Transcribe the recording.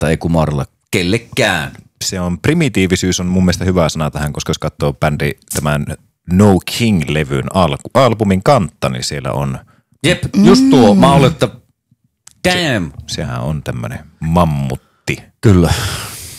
kumarretta ei kumarrella kellekään. Se on, primitiivisyys on mun mielestä hyvä sana tähän, koska jos katsoo bändi tämän No King-levyn albumin kantta, niin siellä on... Jep, just tuo. Mä olen, että damn. Sehän on tämmönen mammutti. Kyllä.